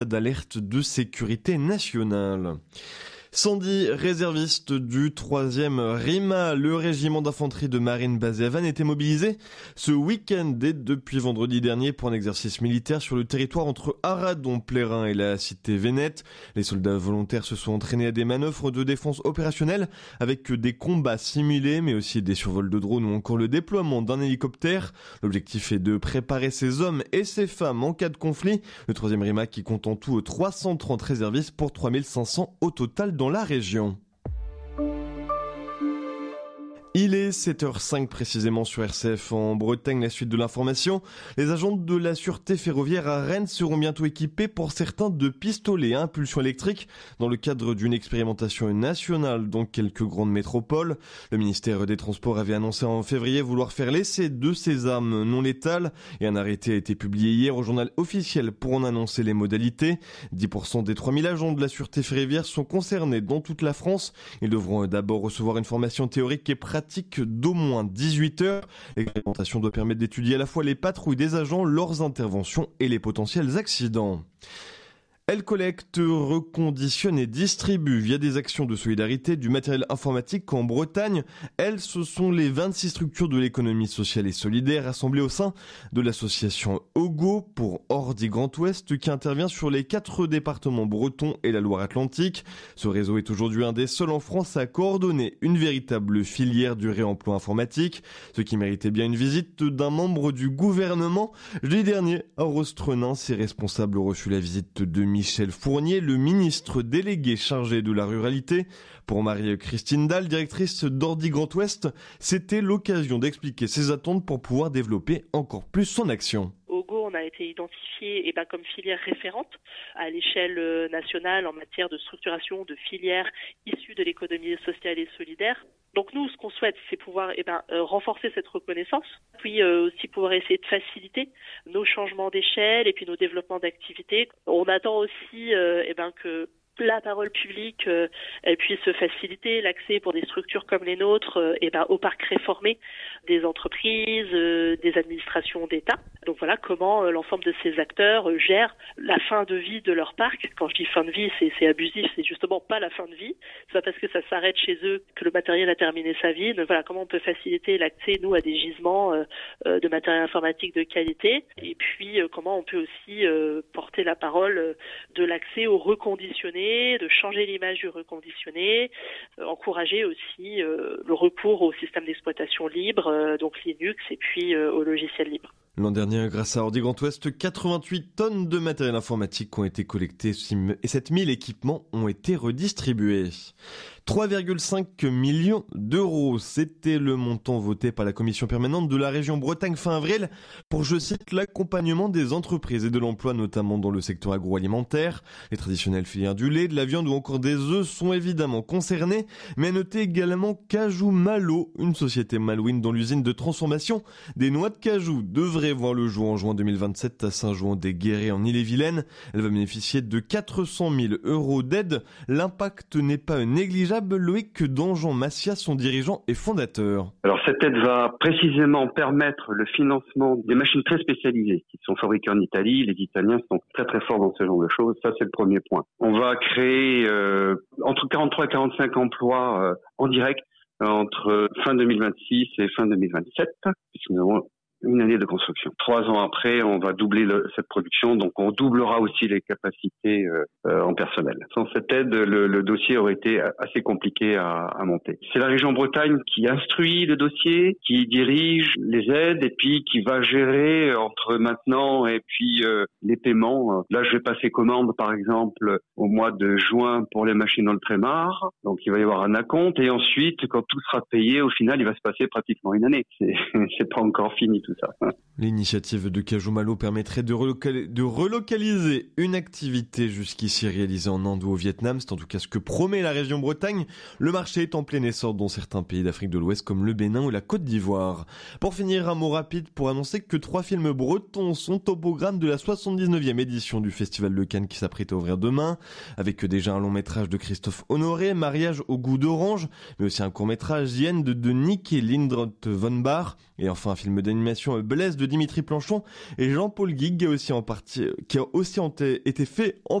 d'alerte de sécurité nationale. 110 réservistes du 3e RIMA, le régiment d'infanterie de marine basé à Vannes, étaient mobilisés ce week-end et depuis vendredi dernier pour un exercice militaire sur le territoire entre Aradon-Plérin et la cité Vénète. Les soldats volontaires se sont entraînés à des manœuvres de défense opérationnelle avec des combats simulés mais aussi des survols de drones ou encore le déploiement d'un hélicoptère. L'objectif est de préparer ces hommes et ces femmes en cas de conflit. Le 3e RIMA qui compte en tout 330 réservistes pour 3500 au total dans la région. Il est 7h05 précisément sur RCF en Bretagne. La suite de l'information. Les agents de la sûreté ferroviaire à Rennes seront bientôt équipés pour certains de pistolets à impulsion électrique dans le cadre d'une expérimentation nationale dans quelques grandes métropoles. Le ministère des Transports avait annoncé en février vouloir faire l'essai de ces armes non létales et un arrêté a été publié hier au journal officiel pour en annoncer les modalités. 10% des 3000 agents de la sûreté ferroviaire sont concernés dans toute la France. Ils devront d'abord recevoir une formation théorique et pratique d'au moins 18 heures. L'expérimentation doit permettre d'étudier à la fois les patrouilles des agents, leurs interventions et les potentiels accidents. Elle collecte, reconditionne et distribue via des actions de solidarité du matériel informatique en Bretagne. Elles, ce sont les 26 structures de l'économie sociale et solidaire rassemblées au sein de l'association OGO pour Ordi Grand Ouest qui intervient sur les 4 départements bretons et la Loire-Atlantique. Ce réseau est aujourd'hui un des seuls en France à coordonner une véritable filière du réemploi informatique, ce qui méritait bien une visite d'un membre du gouvernement. Jeudi dernier, à Rostrenin, ses responsables ont reçu la visite de Michel Fournier, le ministre délégué chargé de la ruralité. Pour Marie-Christine Dalle, directrice d'Ordi Grand Ouest, c'était l'occasion d'expliquer ses attentes pour pouvoir développer encore plus son action. OGO, on a été identifié comme filière référente à l'échelle nationale en matière de structuration de filières issues de l'économie sociale et solidaire. Donc nous, ce qu'on souhaite, c'est pouvoir renforcer cette reconnaissance, puis aussi pouvoir essayer de faciliter nos changements d'échelle et puis nos développements d'activités. On attend aussi que la parole publique elle puisse faciliter l'accès pour des structures comme les nôtres au parc réformé des entreprises, des administrations d'État. Donc voilà comment l'ensemble de ces acteurs gèrent la fin de vie de leur parc. Quand je dis fin de vie, c'est abusif, c'est justement pas la fin de vie. C'est pas parce que ça s'arrête chez eux que le matériel a terminé sa vie. Donc voilà comment on peut faciliter l'accès, nous, à des gisements de matériel informatique de qualité. Et puis comment on peut aussi porter la parole de l'accès au reconditionné, de changer l'image du reconditionné, encourager aussi le recours au système d'exploitation libre, donc Linux, et puis au logiciel libre. L'an dernier, grâce à Ordi Grand Ouest, 88 tonnes de matériel informatique ont été collectées et 7000 équipements ont été redistribués. 3,5 millions d'euros, c'était le montant voté par la commission permanente de la région Bretagne fin avril pour, je cite, l'accompagnement des entreprises et de l'emploi, notamment dans le secteur agroalimentaire. Les traditionnelles filières du lait, de la viande ou encore des œufs sont évidemment concernées, mais à noter également Cajou Malo, une société malouine dont l'usine de transformation des noix de cajou devrait voir le jour en juin 2027 à Saint-Jouan-des-Guérets en Ille-et-Vilaine. Elle va bénéficier de 400 000 euros d'aide. L'impact n'est pas négligeable. Loïc Dangean-Massias, son dirigeant et fondateur. Alors cette aide va précisément permettre le financement des machines très spécialisées qui sont fabriquées en Italie. Les Italiens sont très très forts dans ce genre de choses. Ça, c'est le premier point. On va créer entre 43 et 45 emplois en direct entre fin 2026 et fin 2027, puisque nous avons une année de construction. 3 ans après, on va doubler cette production, donc on doublera aussi les capacités en personnel. Sans cette aide, le dossier aurait été assez compliqué à monter. C'est la région Bretagne qui instruit le dossier, qui dirige les aides et puis qui va gérer entre maintenant et puis les paiements. Là, je vais passer commande, par exemple, au mois de juin pour les machines dans le Trémar. Donc, il va y avoir un acompte et ensuite, quand tout sera payé, au final, il va se passer pratiquement une année. C'est pas encore fini tout ça. L'initiative de Cajou Malo permettrait de relocaliser une activité jusqu'ici réalisée en Inde ou au Vietnam. C'est en tout cas ce que promet la région Bretagne. Le marché est en plein essor dans certains pays d'Afrique de l'Ouest comme le Bénin ou la Côte d'Ivoire. Pour finir, un mot rapide pour annoncer que 3 films bretons sont au programme de la 79e édition du Festival de Cannes qui s'apprête à ouvrir demain, avec déjà un long métrage de Christophe Honoré, Mariage au goût d'orange, mais aussi un court métrage Yen de Nick et Lindroth von Bar, et enfin un film d'animation formation Blaise de Dimitri Planchon et Jean-Paul Guig qui a aussi été fait en